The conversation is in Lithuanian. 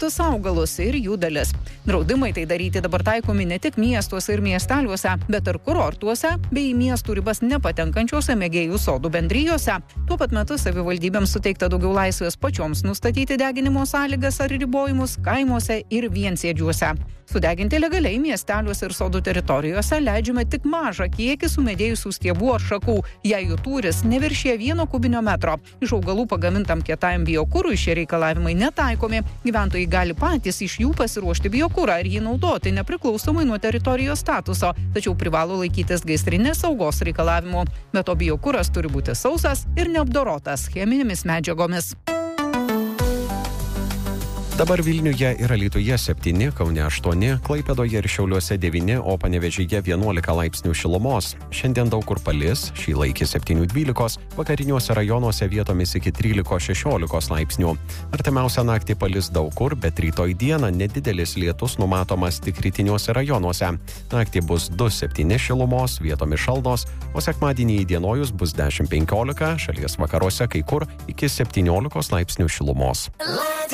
kitus augalus ir jų dalis. Draudimai tai daryti dabar taikomi ne tik miestuose ir miesteliuose, bet ir kurortuose bei miestų ribas nepatenkančiuose mėgėjų sodų bendrijose. Tuo pat metu savivaldybėms suteikta daugiau laisvės pačioms nustatyti deginimo sąlygas ar ribojimus kaimuose ir viensėdžiuose. Sudeginti legaliai miesteliuose ir sodų teritorijose leidžiame tik mažą kiekį sumedėjusių stiebų ar šakų, jei jų tūris neviršija 1 kubinio metro. Iš augalų pagamintam kietajam biokurui šie reikalavimai netaikomi. Gyventojai gali patys iš jų pasiruošti biokurą ir jį naudoti nepriklausomai nuo teritorijos statuso, tačiau privalo laikytis gaisrinės saugos reikalavimų. Be to biokuras turi būti sausas ir neapdorotas cheminėmis medžiagomis. Dabar Vilniuje ir Alytuje 7, Kaune 8, Klaipėdoje ir Šiauliuose 9, o Panevėžyje 11 laipsnių šilumos. Šiandien daug kur palis, šį laikį 7-12, vakariniuose rajonuose vietomis iki 13-16 laipsnių. Artimiausią naktį palis daug kur, bet rytoj dieną nedidelis lietus numatomas tik rytiniuose rajonuose. Naktį bus 2-7 šilumos, vietomis šalnos, o sekmadienį įdienojus bus 10-15, šalies vakaruose kai kur iki 17 laipsnių šilumos.